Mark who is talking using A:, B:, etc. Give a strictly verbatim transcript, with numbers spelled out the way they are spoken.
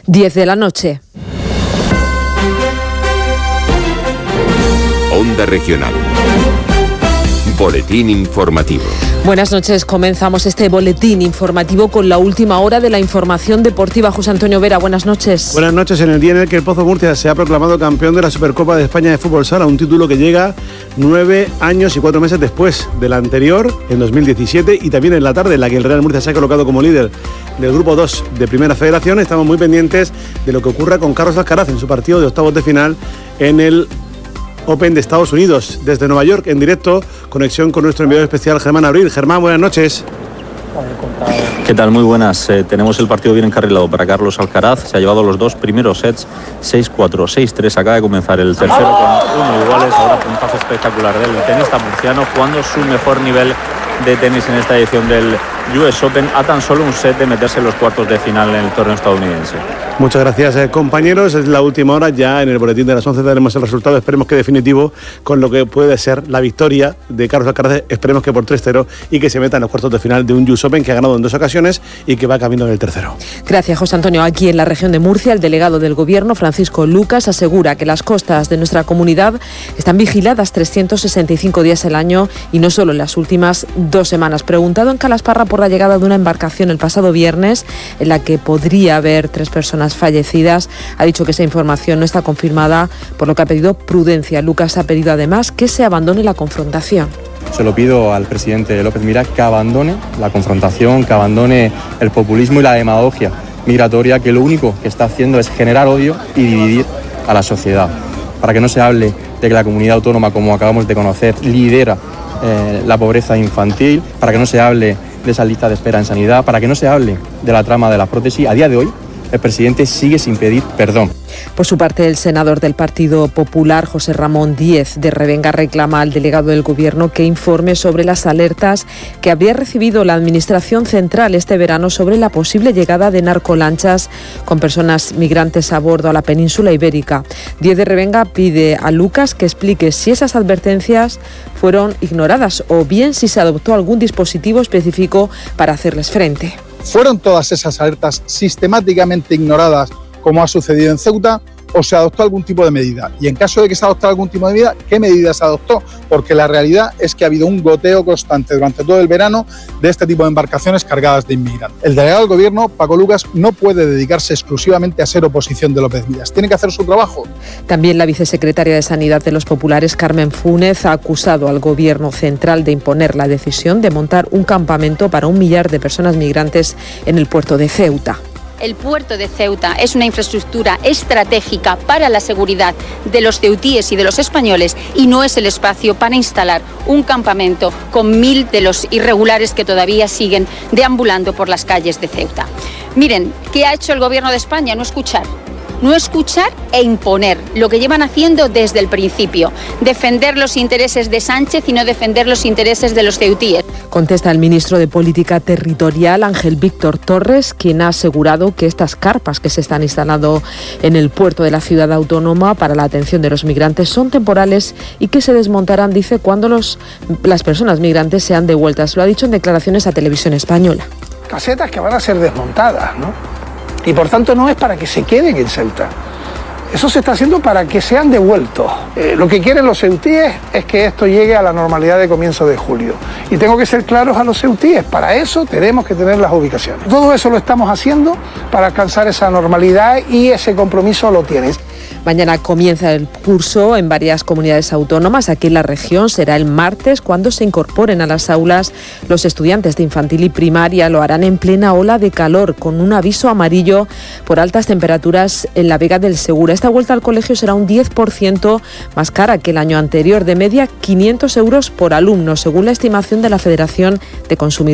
A: diez de la noche.
B: Onda Regional. Boletín informativo.
A: Buenas noches, comenzamos este boletín informativo con la última hora de la información deportiva. José Antonio Vera, buenas noches.
C: Buenas noches, en el día en el que el Pozo Murcia se ha proclamado campeón de la Supercopa de España de Fútbol Sala, un título que llega nueve años y cuatro meses después del anterior, en dos mil diecisiete, y también en la tarde en la que el Real Murcia se ha colocado como líder del Grupo dos de Primera Federación. Estamos muy pendientes de lo que ocurra con Carlos Alcaraz en su partido de octavos de final en el Open de Estados Unidos. Desde Nueva York, en directo, conexión con nuestro enviado especial Germán Abril. Germán, buenas noches.
D: ¿Qué tal? Muy buenas. Eh, tenemos el partido bien encarrilado para Carlos Alcaraz. Se ha llevado los dos primeros sets, seis cuatro, seis tres. Acaba de comenzar el tercero con uno iguales. Ahora puntazo espectacular del tenista murciano, jugando su mejor nivel de tenis en esta edición del U S Open, a tan solo un set de meterse en los cuartos de final en el torneo estadounidense.
C: Muchas gracias, eh, compañeros. Es la última hora, ya en el boletín de las once daremos el resultado, esperemos que definitivo, con lo que puede ser la victoria de Carlos Alcaraz, esperemos que por tres cero, y que se meta en los cuartos de final de un U S Open que ha ganado en dos ocasiones y que va camino del tercero.
A: Gracias, José Antonio. Aquí en la región de Murcia, el delegado del Gobierno, Francisco Lucas, asegura que las costas de nuestra comunidad están vigiladas trescientos sesenta y cinco días al año y no solo en las últimas dos semanas. Preguntado en Calasparra por la llegada de una embarcación el pasado viernes en la que podría haber tres personas fallecidas, ha dicho que esa información no está confirmada, por lo que ha pedido prudencia. Lucas ha pedido además que se abandone la confrontación.
E: Se lo pido al presidente López Miras que abandone la confrontación, que abandone el populismo y la demagogia migratoria, que lo único que está haciendo es generar odio y dividir a la sociedad. Para que no se hable de que la comunidad autónoma, como acabamos de conocer, lidera eh, la pobreza infantil, para que no se hable de esa lista de espera en sanidad, para que no se hable de la trama de las prótesis. A día de hoy, el presidente sigue sin pedir perdón.
A: Por su parte, el senador del Partido Popular, José Ramón Díez de Revenga, reclama al delegado del Gobierno que informe sobre las alertas que habría recibido la Administración Central este verano sobre la posible llegada de narcolanchas con personas migrantes a bordo a la península ibérica. Díez de Revenga pide a Lucas que explique si esas advertencias fueron ignoradas o bien si se adoptó algún dispositivo específico para hacerles frente.
F: ¿Fueron todas esas alertas sistemáticamente ignoradas, como ha sucedido en Ceuta, o se adoptó algún tipo de medida? Y en caso de que se adoptara algún tipo de medida, ¿qué medidas se adoptó? Porque la realidad es que ha habido un goteo constante durante todo el verano de este tipo de embarcaciones cargadas de inmigrantes. El delegado del Gobierno, Paco Lucas, no puede dedicarse exclusivamente a ser oposición de López Miras. Tiene que hacer su trabajo.
A: También la vicesecretaria de Sanidad de los Populares, Carmen Fúnez, ha acusado al Gobierno central de imponer la decisión de montar un campamento para un millar de personas migrantes en el puerto de Ceuta.
G: El puerto de Ceuta es una infraestructura estratégica para la seguridad de los ceutíes y de los españoles y no es el espacio para instalar un campamento con mil de los irregulares que todavía siguen deambulando por las calles de Ceuta. Miren, ¿qué ha hecho el Gobierno de España? No escuchar. No escuchar e imponer, lo que llevan haciendo desde el principio. Defender los intereses de Sánchez y no defender los intereses de los ceutíes.
A: Contesta el ministro de Política Territorial, Ángel Víctor Torres, quien ha asegurado que estas carpas que se están instalando en el puerto de la ciudad autónoma para la atención de los migrantes son temporales y que se desmontarán, dice, cuando los, las personas migrantes sean devueltas. Lo ha dicho en declaraciones a Televisión Española.
H: Casetas que van a ser desmontadas, ¿no? Y por tanto no es para que se queden en Ceuta. Eso se está haciendo para que sean devueltos. Eh, lo que quieren los ceutíes es que esto llegue a la normalidad de comienzo de julio. Y tengo que ser claros a los ceutíes. Para eso tenemos que tener las ubicaciones. Todo eso lo estamos haciendo para alcanzar esa normalidad y ese compromiso lo tienes.
A: Mañana comienza el curso en varias comunidades autónomas. Aquí en la región será el martes cuando se incorporen a las aulas los estudiantes de infantil y primaria. Lo harán en plena ola de calor con un aviso amarillo por altas temperaturas en la Vega del Segura. Esta vuelta al colegio será un diez por ciento más cara que el año anterior, de media quinientos euros por alumno, según la estimación de la Federación de Consumidores.